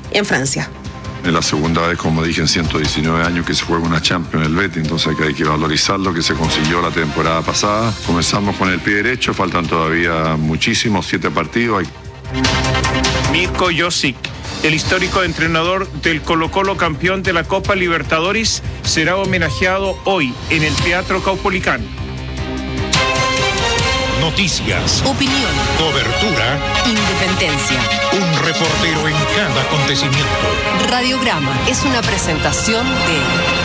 en Francia. Es la segunda vez, como dije, en 119 años que se juega una Champions en el Betis, entonces hay que valorizar lo que se consiguió la temporada pasada. Comenzamos con el pie derecho, faltan todavía muchísimos, 7 partidos. Mirko Josic, el histórico entrenador del Colo-Colo, campeón de la Copa Libertadores, será homenajeado hoy en el Teatro Caupolicán. Noticias, opinión, cobertura, independencia. Un reportero en cada acontecimiento. Radiograma es una presentación de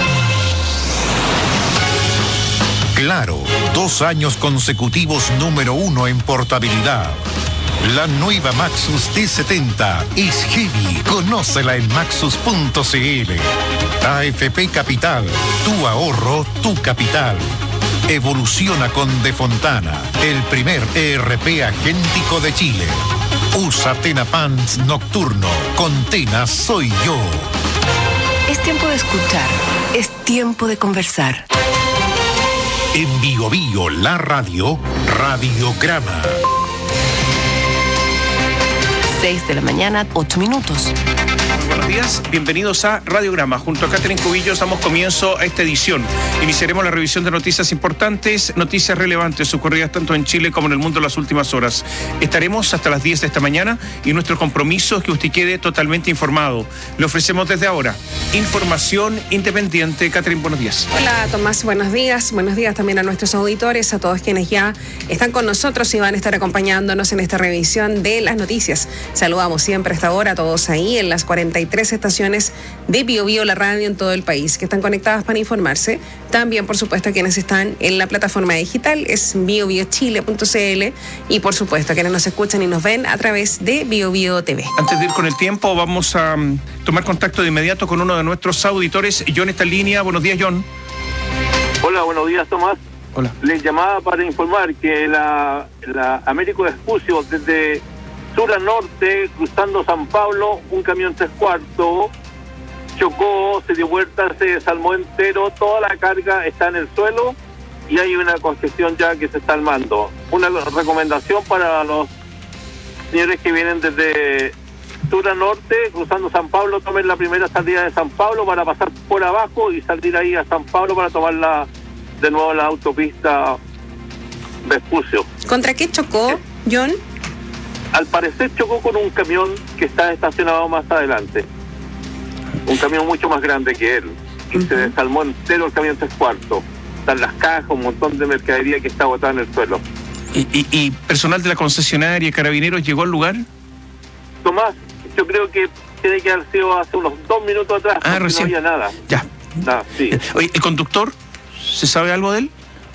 Claro, 2 años consecutivos número 1 en portabilidad. La nueva Maxus T70 es heavy. Conócela en maxus.cl. AFP Capital, tu ahorro, tu capital. Evoluciona con De Fontana, el primer ERP agéntico de Chile. Usa Tena Pants Nocturno. Con Tena soy yo. Es tiempo de escuchar, es tiempo de conversar. En Bio Bio, la radio, Radiograma. 6 de la mañana, 8 minutos. Buenos días, bienvenidos a Radiograma. Junto a Catherine Cubillos damos comienzo a esta edición. Iniciaremos la revisión de noticias importantes, noticias relevantes ocurridas tanto en Chile como en el mundo en las últimas horas. Estaremos hasta las 10 de esta mañana y nuestro compromiso es que usted quede totalmente informado. Le ofrecemos desde ahora información independiente. Catherine, buenos días. Hola Tomás, buenos días. Buenos días también a nuestros auditores, a todos quienes ya están con nosotros y van a estar acompañándonos en esta revisión de las noticias. Saludamos siempre a esta hora a todos ahí en las 43 estaciones de Bio Bio, la radio en todo el país, que están conectadas para informarse. También, por supuesto, quienes están en la plataforma digital es biobiochile.cl y, por supuesto, quienes nos escuchan y nos ven a través de Bio Bio TV. Antes de ir con el tiempo, vamos a tomar contacto de inmediato con uno de nuestros auditores. John está en línea. Buenos días, John. Hola, buenos días, Tomás. Hola. Les llamaba para informar que la Américo Vespucio, desde sur a norte, cruzando San Pablo, un camión 3/4 chocó, se dio vuelta, se desarmó entero, toda la carga está en el suelo y hay una congestión ya que se está armando. Una recomendación para los señores que vienen desde sur a norte, cruzando San Pablo, tomen la primera salida de San Pablo para pasar por abajo y salir ahí a San Pablo para tomar de nuevo la autopista Vespucio. ¿Contra qué chocó, John? Al parecer chocó con un camión que está estacionado más adelante. Un camión mucho más grande que él. Y se desarmó entero el camión 3/4. Están las cajas, un montón de mercadería que está botada en el suelo. ¿Y personal de la concesionaria, carabineros, llegó al lugar? Tomás, yo creo que tiene que haber sido hace unos 2 minutos atrás. Recién. No había nada. Ya. Nada, sí. Oye, ¿el conductor? ¿Se sabe algo de él?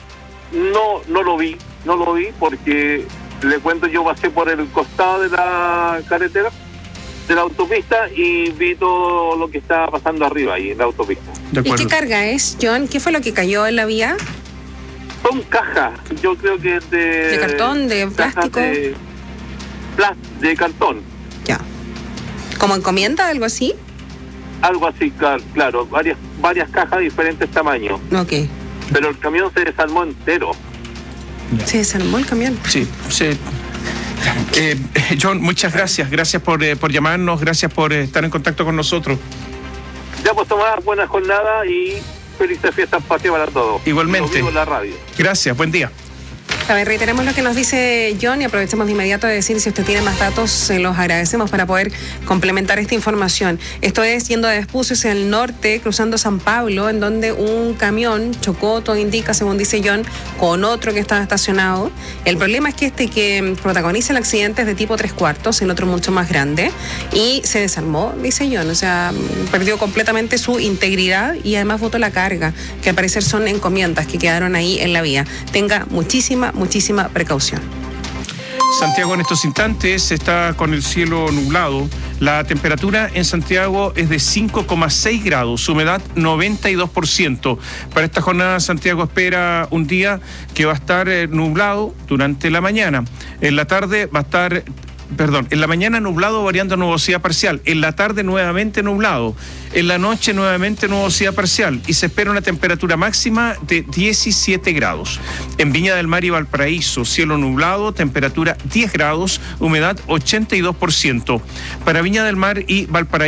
No lo vi porque le cuento, yo pasé por el costado de la carretera, de la autopista, y vi todo lo que estaba pasando arriba ahí en la autopista. ¿Y qué carga es, John? ¿Qué fue lo que cayó en la vía? Son cajas, yo creo que es ¿De cartón, de plástico? De cartón. Ya. ¿Como encomienda, algo así? Algo así, claro, varias cajas de diferentes tamaños. Ok. Pero el camión se desarmó entero. ¿Se desarmó el camión? Sí. John, muchas gracias. Gracias por llamarnos, gracias por estar en contacto con nosotros. Ya pues, Tomás, buena jornada y felices fiestas patrias para todos. Igualmente. Vivo en la radio. Gracias, buen día. A ver, reiteremos lo que nos dice John y aprovechemos de inmediato de decir, si usted tiene más datos, se los agradecemos para poder complementar esta información. Esto es yendo de Vespucio hacia el norte, cruzando San Pablo, en donde un camión chocó, todo indica, según dice John, con otro que estaba estacionado. El problema es que este que protagoniza el accidente es de tipo 3/4, el otro mucho más grande, y se desarmó, dice John, o sea, perdió completamente su integridad y además botó la carga, que al parecer son encomiendas que quedaron ahí en la vía. Tenga muchísima precaución. Santiago en estos instantes está con el cielo nublado. La temperatura en Santiago es de 5,6 grados, humedad 92%. Para esta jornada Santiago espera un día que va a estar nublado durante la mañana. En la tarde va a estar... en la mañana nublado variando a nubosidad parcial, en la tarde nuevamente nublado, en la noche nuevamente nubosidad parcial y se espera una temperatura máxima de 17 grados. En Viña del Mar y Valparaíso, cielo nublado, temperatura 10 grados, humedad 82%. Para Viña del Mar y Valparaíso,